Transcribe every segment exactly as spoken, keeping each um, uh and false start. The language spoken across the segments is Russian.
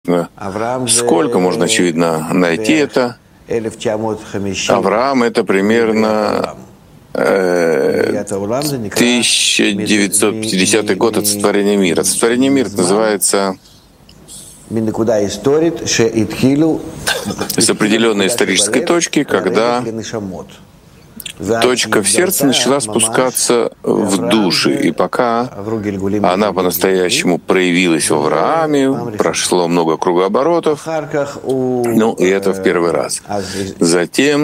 Сколько можно, очевидно, найти это? Авраам — это примерно э, тысяча девятьсот пятидесятый год от сотворения мира. Сотворение мира называется с определенной исторической точки, когда точка в сердце начала спускаться в души, и пока она по-настоящему проявилась в Аврааме, прошло много кругооборотов, ну и это в первый раз. Затем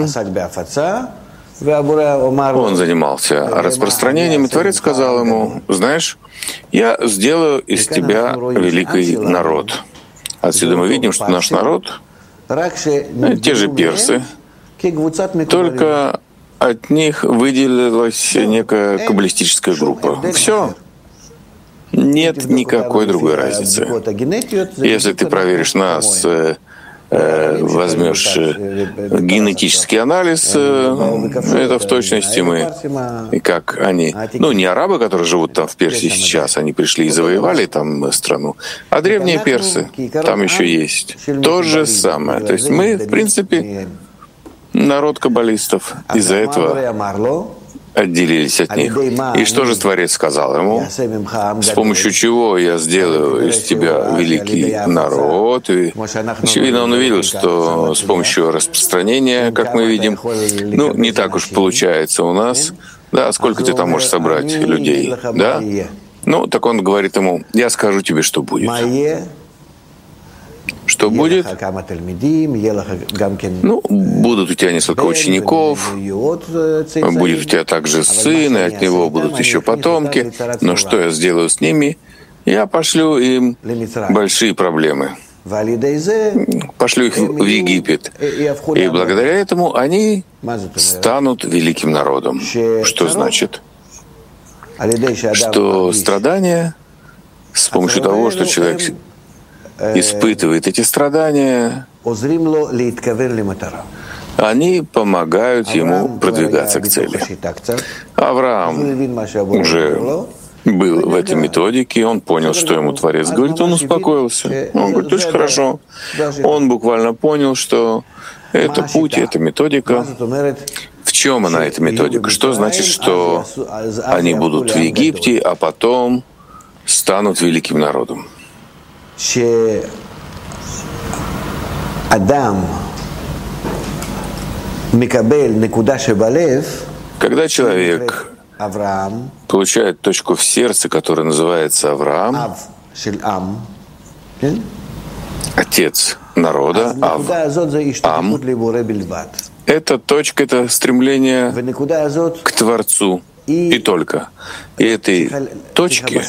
он занимался распространением, и Творец сказал ему: «Знаешь, я сделаю из тебя великий народ». Отсюда мы видим, что наш народ — те же персы, только от них выделилась некая каббалистическая группа. Все. Нет никакой другой разницы. Если ты проверишь нас, э, э, возьмешь генетический анализ, э, это в точности мы, и как они, ну не арабы, которые живут там в Персии сейчас, они пришли и завоевали там страну, а древние персы, там еще есть. То же самое. То есть мы, в принципе, народ каббалистов, из-за этого отделились от них. И что же Творец сказал ему? С помощью чего я сделаю из тебя великий народ? И, очевидно, он увидел, что с помощью распространения, как мы видим, ну, не так уж получается у нас. Да, сколько ты там можешь собрать людей? Да? Ну, так он говорит ему: я скажу тебе, что будет. Что будет? Ну, будут у тебя несколько учеников, будет у тебя также сын, и от него будут еще потомки. Но что я сделаю с ними? Я пошлю им большие проблемы. Пошлю их в Египет. И благодаря этому они станут великим народом. Что значит? Что страдания с помощью того, что человек испытывает эти страдания, они помогают ему продвигаться к цели. Авраам уже был в этой методике, он понял, что ему Творец говорит, он успокоился. Он говорит: очень хорошо. Он буквально понял, что это путь, это методика. В чем она, эта методика? Что значит, что они будут в Египте, а потом станут великим народом? Когда человек получает точку в сердце, которая называется Авраам, отец народа, Ав, Ам, эта точка — это стремление к Творцу и только. И этой точке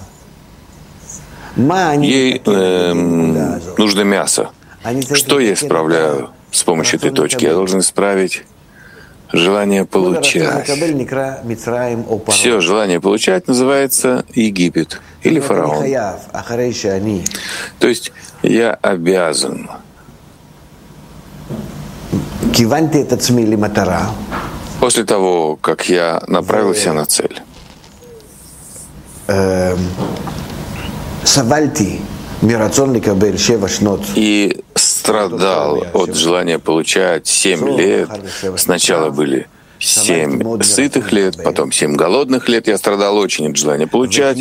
ей э, нужно мясо. Что я исправляю с помощью этой точки? Я должен исправить желание получать. Все желание получать называется Египет или фараон. То есть я обязан после того, как я направился на цель, и страдал от желания получать семь лет. Сначала были семь сытых лет, потом семь голодных лет. Я страдал очень от желания получать.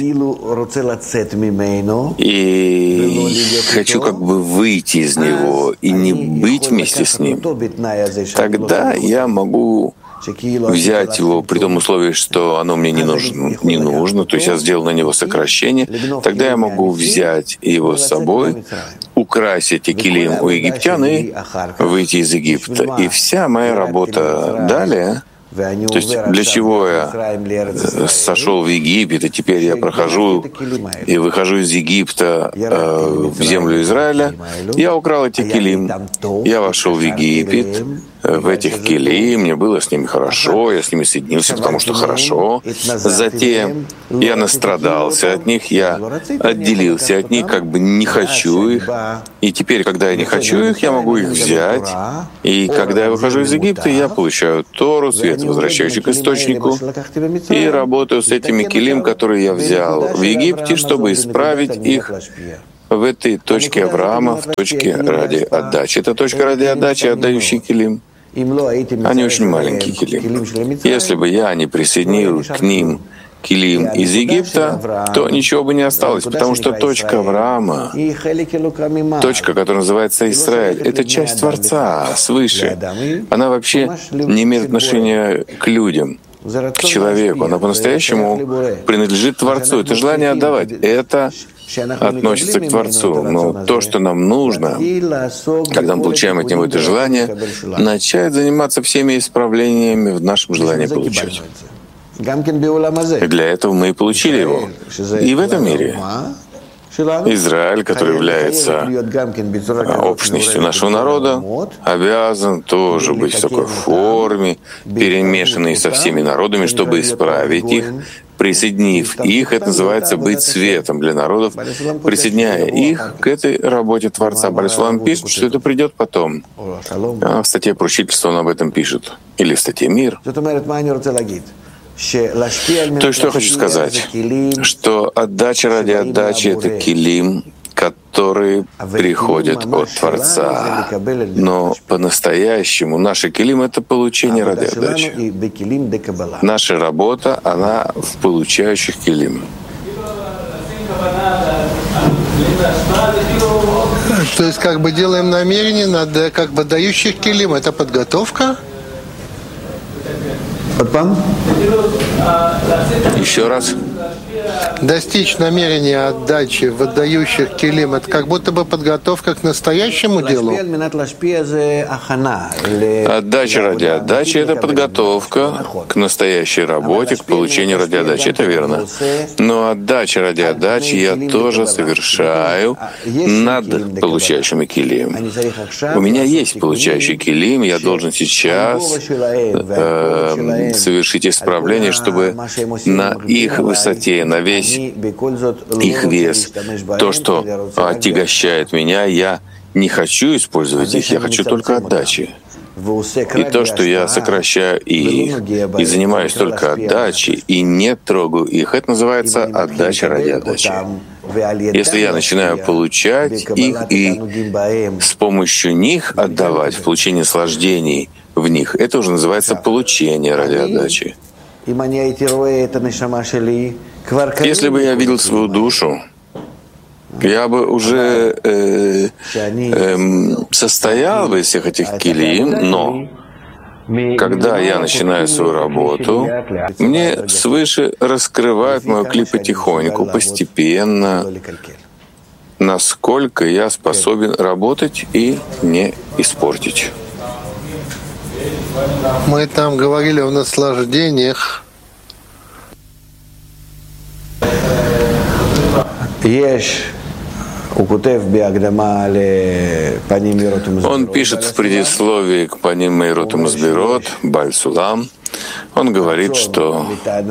И хочу как бы выйти из него и не быть вместе с ним. Тогда я могу взять его при том условии, что оно мне не нужно, не нужно, то есть я сделал на него сокращение, тогда я могу взять его с собой, украсить экилим у египтян и выйти из Египта. И вся моя работа далее, то есть для чего я сошел в Египет, и теперь я прохожу и выхожу из Египта э, в землю Израиля, я украл эти килим, я вошел в Египет, в этих килим, мне было с ними хорошо, я с ними соединился, потому что хорошо. Затем я настрадался от них, я отделился от них, как бы не хочу их. И теперь, когда я не хочу их, я могу их взять. И когда я выхожу из Египта, я получаю Тору, свет, возвращающий к источнику, и работаю с этими килим, которые я взял в Египте, чтобы исправить их в этой точке Авраама, в точке ради отдачи. Это точка ради отдачи, отдающий килим. Они очень маленькие килим. Если бы я не присоединил к ним килим из Египта, то ничего бы не осталось, потому что точка Авраама, точка, которая называется Израиль, это часть Творца, свыше. Она вообще не имеет отношения к людям, к человеку. Она по-настоящему принадлежит Творцу. Это желание отдавать. Это относится к Творцу. Но то, что нам нужно, когда мы получаем от Него это желание, начать заниматься всеми исправлениями в нашем желании получать. И для этого мы и получили его. И в этом мире Израиль, который является общностью нашего народа, обязан тоже быть в такой форме, перемешанный со всеми народами, чтобы исправить их, присоединив их. Это называется быть светом для народов, присоединяя их к этой работе Творца. Бааль Сулам пишет, что это придет потом. А в статье «Поручительство» он об этом пишет. Или в статье «Мир». То, что я хочу сказать, что отдача ради отдачи — это килим, который приходит от Творца. Но по-настоящему наши килим — это получение ради отдачи. Наша работа, она в получающих килим. То есть как бы делаем намерение над как бы дающих килим. Это подготовка? Еще раз. Достичь намерения отдачи в отдающих килим — это как будто бы подготовка к настоящему делу. Отдача ради отдачи — это подготовка к настоящей работе, к получению ради отдачи. Это верно. Но отдача ради отдачи я тоже совершаю над получающим килим. У меня есть получающий килим, я должен сейчас э, совершить исправление, чтобы на их высоте, на весь их вес, то, что отягощает меня, я не хочу использовать их, я хочу только отдачи. И то, что я сокращаю их и занимаюсь только отдачей и не трогаю их, это называется отдача ради отдачи. Если я начинаю получать их и с помощью них отдавать в получении наслаждений в них, это уже называется получение ради отдачи. Если бы я видел свою душу, я бы уже э, э, состоял бы из всех этих килим, но когда я начинаю свою работу, мне свыше раскрывают мою клип потихоньку, постепенно, насколько я способен работать и не испортить. Мы там говорили о наслаждениях. Он пишет в предисловии к Паним Меирот Умасбирот, Бааль Сулам, он говорит, что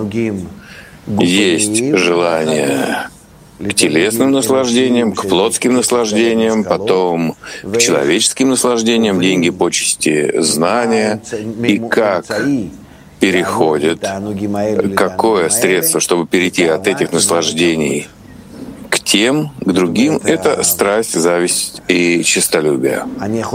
есть желание к телесным наслаждениям, к плотским наслаждениям, потом к человеческим наслаждениям, деньги, почести, знания, и как переходит, какое средство, чтобы перейти от этих наслаждений к тем, к другим, это страсть, зависть и честолюбие.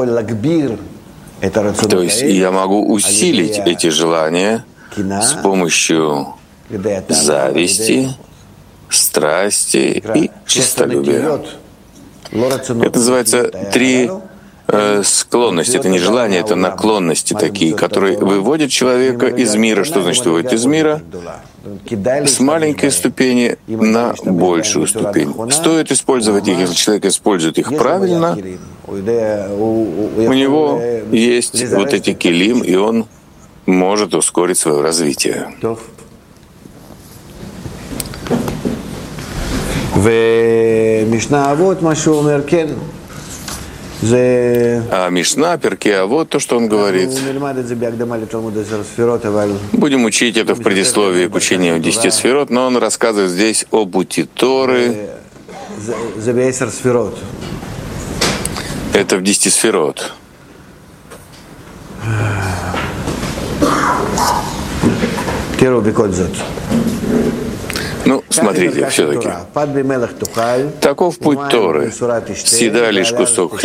То есть я могу усилить эти желания с помощью зависти, страсти и честолюбия. Это называется три э, склонности. Это не желания, это наклонности такие, которые выводят человека из мира. Что значит выводит из мира? С маленькой ступени на большую ступень. Стоит использовать их, если человек использует их правильно, у него есть вот эти килим, и он может ускорить свое развитие. А Мишна, Перкей Авот, то, что он говорит, будем учить это в предисловии к учению десяти сферот, но он рассказывает здесь о пути Торы. Это в десяти сферот. Ну, смотрите, все-таки. Таков путь Торы. Съедай лишь кусок хлеба